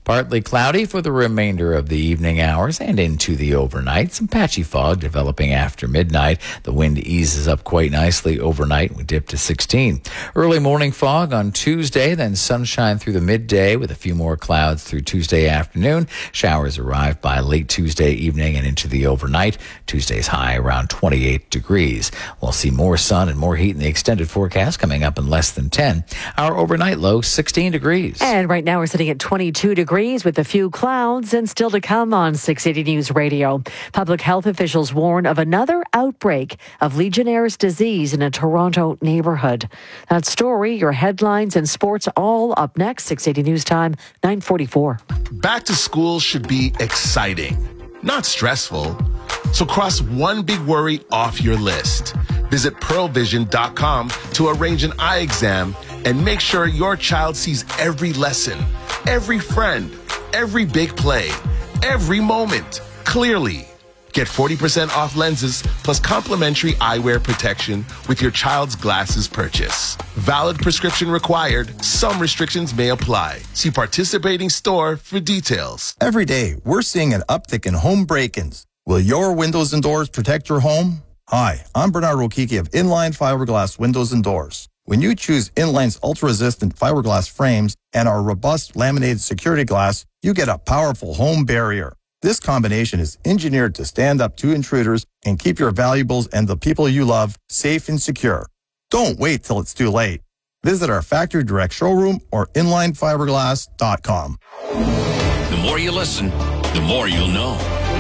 Partly cloudy for the remainder of the evening hours and into the overnight. Some patchy fog developing after midnight. The wind eases up quite nicely overnight. We dip to 16. Early morning fog on Tuesday, then sunshine through the midday with a few more clouds through Tuesday afternoon. Showers arrive by late Tuesday evening and into the overnight. Tuesday's high around 28 degrees. We'll see more sun and more heat in the extended forecast coming up in less than 10. Our overnight low, 16 degrees. And right now we're sitting at 22 degrees with a few clouds, and still to come on 680 News Radio. Public health officials warn of another outbreak of Legionnaire's disease in a Toronto neighborhood. That story, your headlines and sports all up next. 680 News Time, 9:44. Back to school should be exciting, not stressful. So cross one big worry off your list. Visit pearlvision.com to arrange an eye exam and make sure your child sees every lesson, every friend, every big play, every moment clearly. Get 40% off lenses plus complimentary eyewear protection with your child's glasses purchase. Valid prescription required. Some restrictions may apply. See participating store for details. Every day, we're seeing an uptick in home break-ins. Will your windows and doors protect your home? Hi, I'm Bernard Okiki of Inline Fiberglass Windows and Doors. When you choose Inline's ultra-resistant fiberglass frames and our robust laminated security glass, you get a powerful home barrier. This combination is engineered to stand up to intruders and keep your valuables and the people you love safe and secure. Don't wait till it's too late. Visit our factory direct showroom or inlinefiberglass.com. The more you listen, the more you'll know.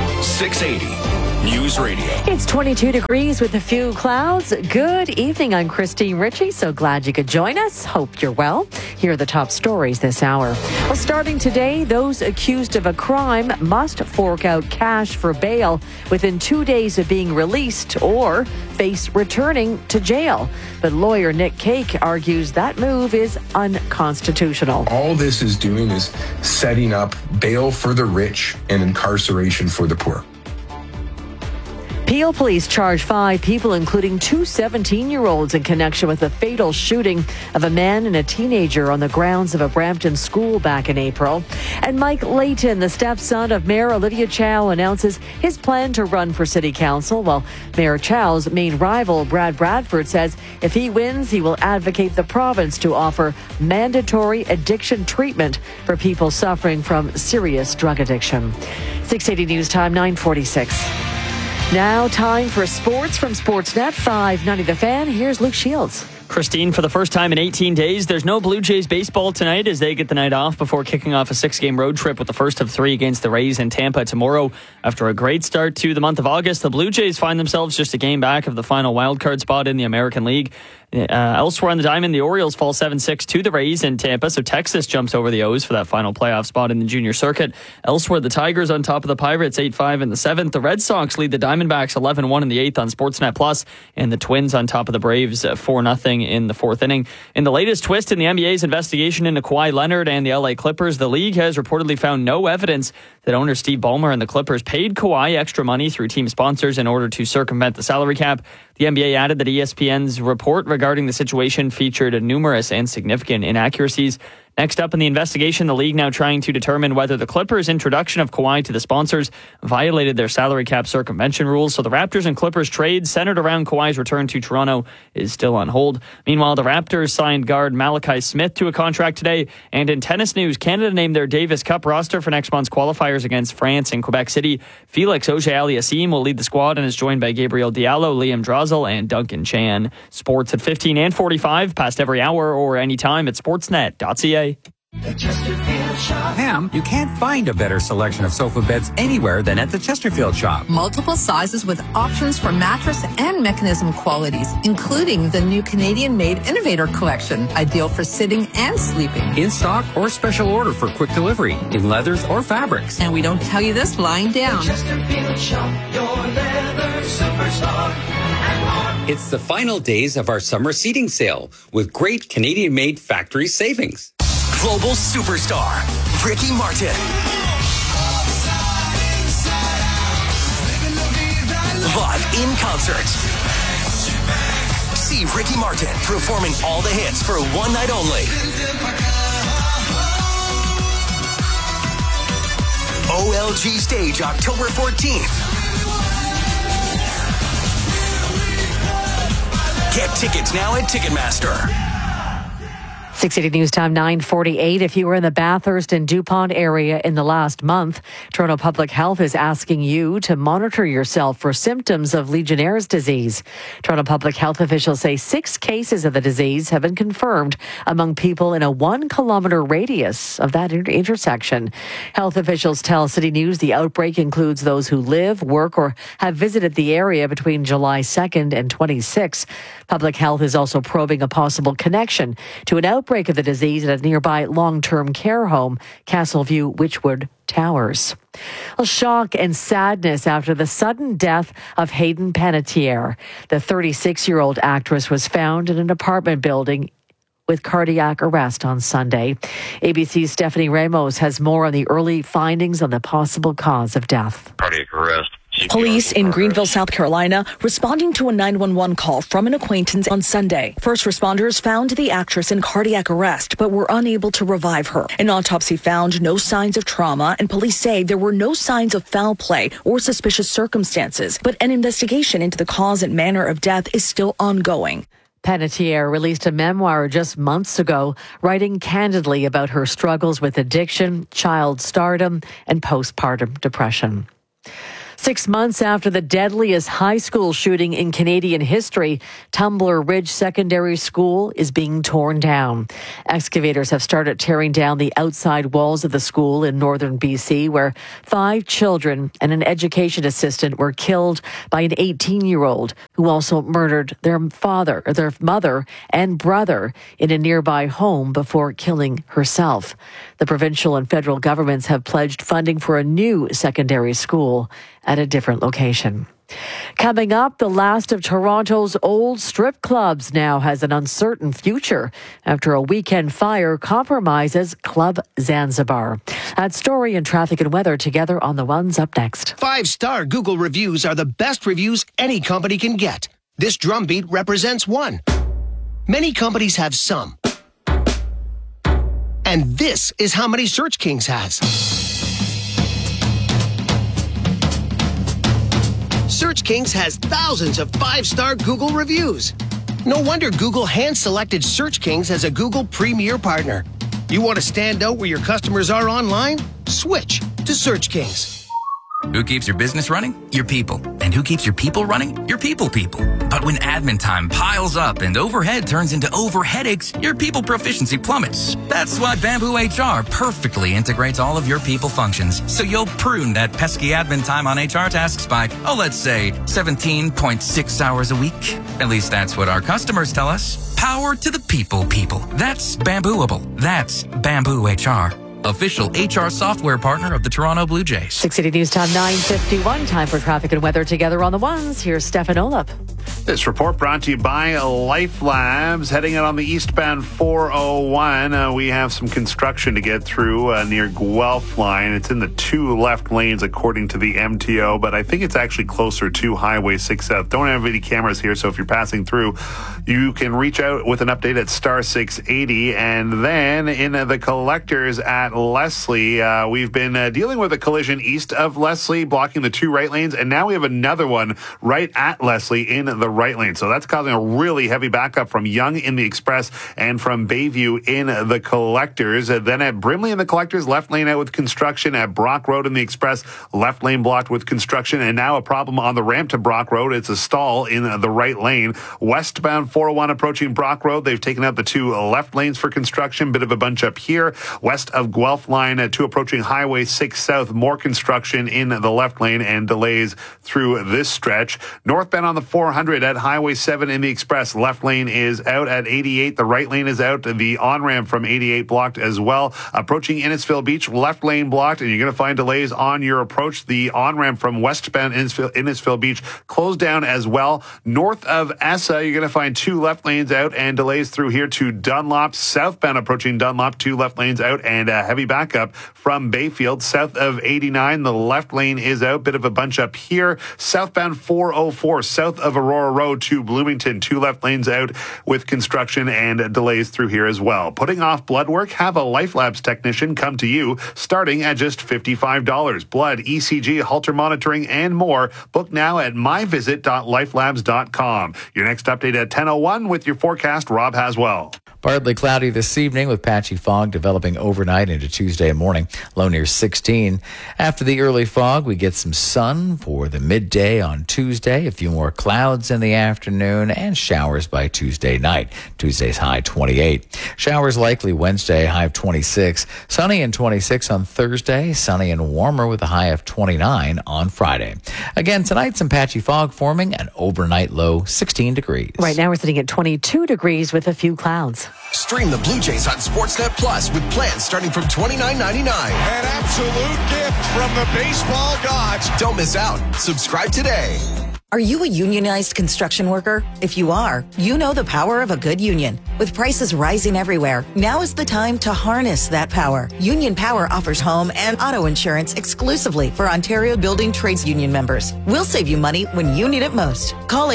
680 News Radio. It's 22 degrees with a few clouds. Good evening. I'm Christine Ritchie. So glad you could join us. Hope you're well. Here are the top stories this hour. Well, starting today, those accused of a crime must fork out cash for bail within 2 days of being released or face returning to jail. But lawyer Nick Cake argues that move is unconstitutional. All this is doing is setting up bail for the rich and incarceration for the poor. Peel police charge 5 people, including 2 17-year-olds, in connection with the fatal shooting of a man and a teenager on the grounds of a Brampton school back in April. And Mike Layton, the stepson of Mayor Olivia Chow, announces his plan to run for city council, while Mayor Chow's main rival, Brad Bradford, says if he wins, he will advocate the province to offer mandatory addiction treatment for people suffering from serious drug addiction. 680 News Time, 9:46. Now time for sports from Sportsnet 590 The Fan. Here's Luke Shields. Christine, for the first time in 18 days, there's no Blue Jays baseball tonight as they get the night off before kicking off a 6-game road trip with the first of 3 against the Rays in Tampa tomorrow. After a great start to the month of August, the Blue Jays find themselves just a game back of the final wildcard spot in the American League. Elsewhere on the diamond, the Orioles fall 7-6 to the Rays in Tampa, so Texas jumps over the O's for that final playoff spot in the junior circuit. Elsewhere, the Tigers on top of the Pirates 8-5 in the 7th. The Red Sox lead the Diamondbacks 11-1 in the 8th on Sportsnet Plus, and the Twins on top of the Braves 4-0 in the 4th inning. In the latest twist in the NBA's investigation into Kawhi Leonard and the LA Clippers, the league has reportedly found no evidence that owner Steve Ballmer and the Clippers paid Kawhi extra money through team sponsors in order to circumvent the salary cap. The NBA added that ESPN's report regarding the situation featured numerous and significant inaccuracies. Next up in the investigation, the league now trying to determine whether the Clippers' introduction of Kawhi to the sponsors violated their salary cap circumvention rules. So the Raptors and Clippers trade centered around Kawhi's return to Toronto is still on hold. Meanwhile, the Raptors signed guard Malachi Smith to a contract today. And in tennis news, Canada named their Davis Cup roster for next month's qualifiers against France in Quebec City. Felix Auger-Aliassime will lead the squad and is joined by Gabriel Diallo, Liam Drozdel, and Duncan Chan. Sports at 15 and 45, past every hour or anytime at sportsnet.ca. The Chesterfield Shop. Pam, you can't find a better selection of sofa beds anywhere than at the Chesterfield Shop. Multiple sizes with options for mattress and mechanism qualities, including the new Canadian-made Innovator Collection, ideal for sitting and sleeping. In stock or special order for quick delivery, in leathers or fabrics. And we don't tell you this lying down. The Chesterfield Shop, your leather superstar. It's the final days of our summer seating sale with great Canadian-made factory savings. Global superstar, Ricky Martin. Live in concert. See Ricky Martin performing all the hits for one night only. OLG Stage, October 14th. Get tickets now at Ticketmaster. 680 News Time 9:48. If you were in the Bathurst and DuPont area in the last month, Toronto Public Health is asking you to monitor yourself for symptoms of Legionnaire's disease. Toronto Public Health officials say 6 cases of the disease have been confirmed among people in a 1-kilometer radius of that intersection. Health officials tell City News the outbreak includes those who live, work, or have visited the area between July 2nd and 26th. Public Health is also probing a possible connection to an outbreak of the disease at a nearby long-term care home, Castleview Witchwood Towers. A shock and sadness after the sudden death of Hayden Panettiere. The 36-year-old actress was found in an apartment building with cardiac arrest on Sunday. ABC's Stephanie Ramos has more on the early findings on the possible cause of death. Cardiac arrest. Police in Greenville, South Carolina, responding to a 911 call from an acquaintance on Sunday. First responders found the actress in cardiac arrest, but were unable to revive her. An autopsy found no signs of trauma, and police say there were no signs of foul play or suspicious circumstances. But an investigation into the cause and manner of death is still ongoing. Panettiere released a memoir just months ago, writing candidly about her struggles with addiction, child stardom, and postpartum depression. 6 months after the deadliest high school shooting in Canadian history, Tumbler Ridge Secondary School is being torn down. Excavators have started tearing down the outside walls of the school in northern BC, where 5 children and an education assistant were killed by an 18-year-old who also murdered their mother and brother in a nearby home before killing herself. The provincial and federal governments have pledged funding for a new secondary school at a different location. Coming up, the last of Toronto's old strip clubs now has an uncertain future after a weekend fire compromises Club Zanzibar. That story and traffic and weather together on The Ones up next. 5-star Google reviews are the best reviews any company can get. This drumbeat represents one. Many companies have some. And this is how many Search Kings has. Search Kings has thousands of 5-star Google reviews. No wonder Google hand-selected Search Kings as a Google Premier Partner. You want to stand out where your customers are online? Switch to Search Kings. Who keeps your business running? Your people. And who keeps your people running? Your people. But when admin time piles up and overhead turns into overheadaches, your people proficiency plummets. That's why Bamboo HR perfectly integrates all of your people functions, so you'll prune that pesky admin time on HR tasks by, let's say, 17.6 hours a week. At least that's what our customers tell us. Power to the people. That's Bambooable. That's Bamboo HR. Official HR software partner of the Toronto Blue Jays. 680 News Time 9:51. Time for traffic and weather together on The Ones. Here's Stefan Olap. This report brought to you by Life Labs. Heading out on the eastbound 401, we have some construction to get through near Guelph Line. It's in the 2 left lanes according to the MTO, but I think it's actually closer to Highway 6 South. Don't have any cameras here, so if you're passing through, you can reach out with an update at star 680. And then in the collectors at Leslie, we've been dealing with a collision east of Leslie, blocking the 2 right lanes, and now we have another one right at Leslie in the right lane. So that's causing a really heavy backup from Yonge in the Express and from Bayview in the collectors. Then at Brimley in the collectors, left lane out with construction. At Brock Road in the Express, left lane blocked with construction. And now a problem on the ramp to Brock Road. It's a stall in the right lane. Westbound 401 approaching Brock Road. They've taken out the 2 left lanes for construction. Bit of a bunch up here. West of Guelph Line at 2 approaching Highway 6 South. More construction in the left lane and delays through this stretch. Northbound on the 400 at Highway 7 in the Express. Left lane is out at 88. The right lane is out. The on-ramp from 88 blocked as well. Approaching Innisfil Beach, left lane blocked, and you're going to find delays on your approach. The on-ramp from westbound Innisfil Beach closed down as well. North of Essa, you're going to find 2 left lanes out and delays through here to Dunlop. Southbound approaching Dunlop, 2 left lanes out and a heavy backup from Bayfield. South of 89, the left lane is out. Bit of a bunch up here. Southbound 404, south of Aurora Road to Bloomington. 2 left lanes out with construction and delays through here as well. Putting off blood work? Have a LifeLabs technician come to you starting at just $55. Blood, ECG, Holter monitoring, and more. Book now at myvisit.lifelabs.com. Your next update at 10:01 with your forecast, Rob Haswell. Partly cloudy this evening with patchy fog developing overnight into Tuesday morning. Low near 16. After the early fog, we get some sun for the midday on Tuesday. A few more clouds in the afternoon and showers by Tuesday night. Tuesday's high 28. Showers likely Wednesday, high of 26. Sunny and 26 on Thursday. Sunny and warmer with a high of 29 on Friday. Again, tonight some patchy fog forming, an overnight low 16 degrees. Right now we're sitting at 22 degrees with a few clouds. Stream the Blue Jays on Sportsnet Plus with plans starting from $29.99. An absolute gift from the baseball gods. Don't miss out. Subscribe today. Are you a unionized construction worker? If you are, you know the power of a good union. With prices rising everywhere, now is the time to harness that power. Union Power offers home and auto insurance exclusively for Ontario Building Trades Union members. We'll save you money when you need it most. Call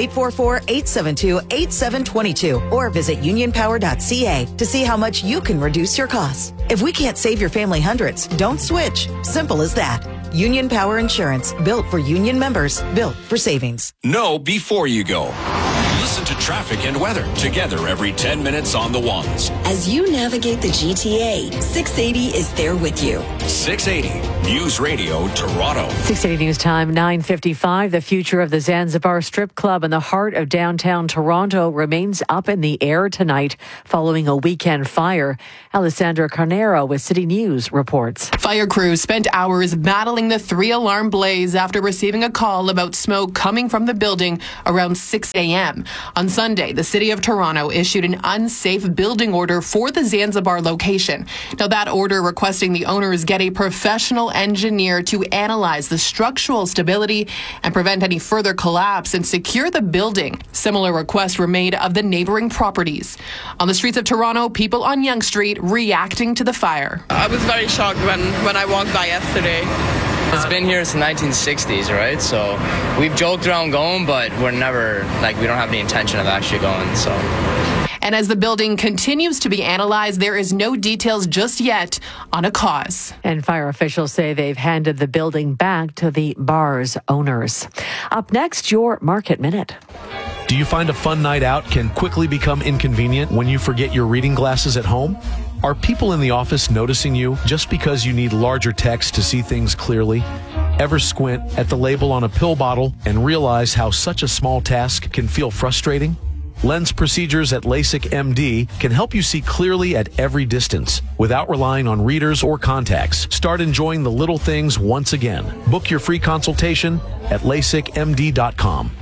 844-872-8722 or visit unionpower.ca to see how much you can reduce your costs. If we can't save your family hundreds, don't switch. Simple as that. Union Power Insurance, built for union members, built for savings. Know before you go. Listen to traffic and weather together every 10 minutes on the ones. As you navigate the GTA, 680 is there with you. 680 News Radio Toronto. 680 News Time, 9:55. The future of the Zanzibar Strip Club in the heart of downtown Toronto remains up in the air tonight following a weekend fire. Alessandra Carnero with City News reports. Fire crews spent hours battling the 3-alarm blaze after receiving a call about smoke coming from the building around 6 a.m. On Sunday, the City of Toronto issued an unsafe building order for the Zanzibar location. Now, that order requesting the owners get a professional engineer to analyze the structural stability and prevent any further collapse and secure the building. Similar requests were made of the neighboring properties. On the streets of Toronto, people on Yonge Street reacting to the fire. I was very shocked when I walked by yesterday. It's been here since the 1960s, right? So we've joked around going, but we're never, we don't have any intention of actually going, so. And as the building continues to be analyzed, there is no details just yet on a cause. And fire officials say they've handed the building back to the bar's owners. Up next, your Market Minute. Do you find a fun night out can quickly become inconvenient when you forget your reading glasses at home? Are people in the office noticing you just because you need larger text to see things clearly? Ever squint at the label on a pill bottle and realize how such a small task can feel frustrating? Lens procedures at LASIK MD can help you see clearly at every distance without relying on readers or contacts. Start enjoying the little things once again. Book your free consultation at LASIKMD.com.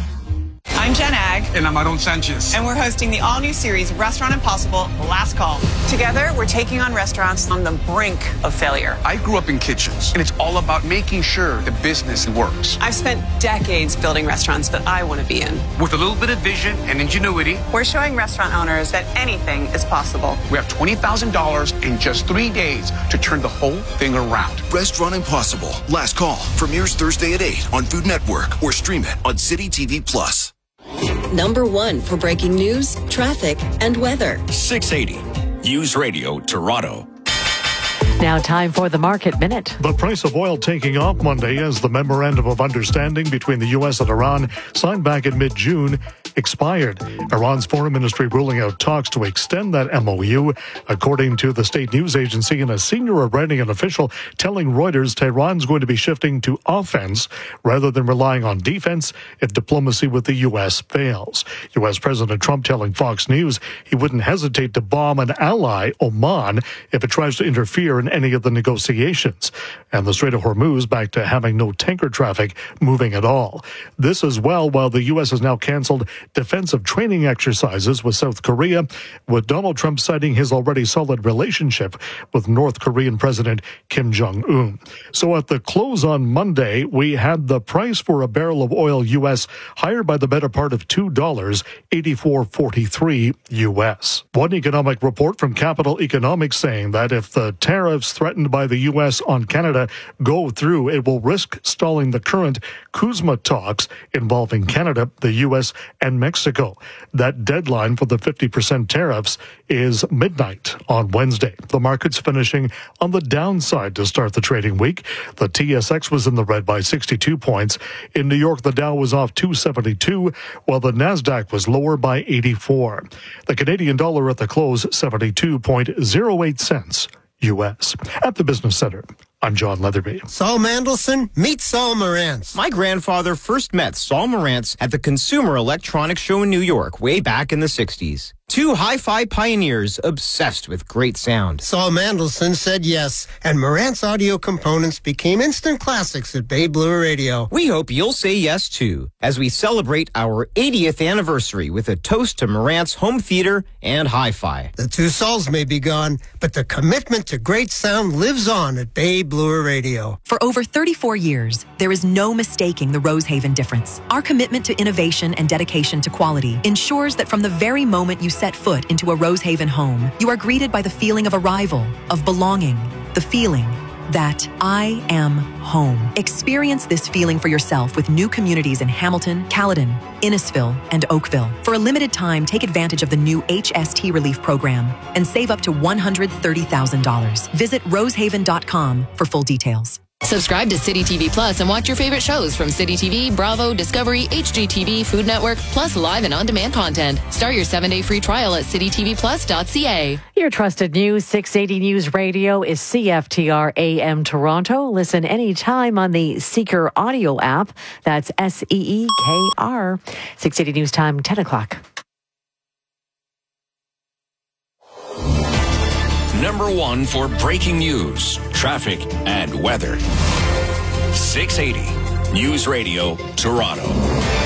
I'm Jen Ag. And I'm Aaron Sanchez. And we're hosting the all-new series, Restaurant Impossible, Last Call. Together, we're taking on restaurants on the brink of failure. I grew up in kitchens, and it's all about making sure the business works. I've spent decades building restaurants that I want to be in. With a little bit of vision and ingenuity, we're showing restaurant owners that anything is possible. We have $20,000 in just 3 days to turn the whole thing around. Restaurant Impossible, Last Call, premieres Thursday at 8 on Food Network or stream it on City TV Plus. Number 1 for breaking news, traffic, and weather. 680 News Radio Toronto. Now time for the Market Minute. The price of oil taking off Monday as the memorandum of understanding between the U.S. and Iran, signed back in mid-June, expired. Iran's foreign ministry ruling out talks to extend that MOU, according to the state news agency and a senior Iranian official telling Reuters Tehran's going to be shifting to offense rather than relying on defense if diplomacy with the U.S. fails. U.S. President Trump telling Fox News he wouldn't hesitate to bomb an ally, Oman, if it tries to interfere in any of the negotiations. And the Strait of Hormuz back to having no tanker traffic moving at all. This as well while the U.S. has now canceled defensive training exercises with South Korea, with Donald Trump citing his already solid relationship with North Korean President Kim Jong-un. So at the close on Monday, we had the price for a barrel of oil U.S. higher by the better part of $2, $84.43 U.S. One economic report from Capital Economics saying that if the tariffs threatened by the U.S. on Canada go through, it will risk stalling the current CUSMA talks involving Canada, the U.S., and Mexico. That deadline for the 50% tariffs is midnight on Wednesday. The market's finishing on the downside to start the trading week. The TSX was in the red by 62 points. In New York, the Dow was off 272, while the NASDAQ was lower by 84. The Canadian dollar at the close, 72.08 cents U.S. At the Business Center, I'm John Leatherby. Saul Mandelson, meet Saul Marantz. My grandfather first met Saul Marantz at the Consumer Electronics Show in New York way back in the 60s. Two hi-fi pioneers obsessed with great sound. Saul Mandelson said yes, and Marantz audio components became instant classics at Bay Blue Radio. We hope you'll say yes, too, as we celebrate our 80th anniversary with a toast to Marantz home theater and hi-fi. The two Sauls may be gone, but the commitment to great sound lives on at Bay Blue Radio. For over 34 years, there is no mistaking the Rosehaven difference. Our commitment to innovation and dedication to quality ensures that from the very moment you set foot into a Rosehaven home, you are greeted by the feeling of arrival, of belonging, the feeling that I am home. Experience this feeling for yourself with new communities in Hamilton, Caledon, Innisfil, and Oakville. For a limited time, take advantage of the new HST Relief Program and save up to $130,000. Visit rosehaven.com for full details. Subscribe to City TV Plus and watch your favorite shows from City TV, Bravo, Discovery, HGTV, Food Network, plus live and on-demand content. Start your 7-day free trial at citytvplus.ca. Your trusted news, 680 News Radio is CFTR AM Toronto. Listen anytime on the Seeker audio app. That's SEEKR. 680 News Time, 10 o'clock. Number one for breaking news, traffic, and weather. 680 News Radio, Toronto.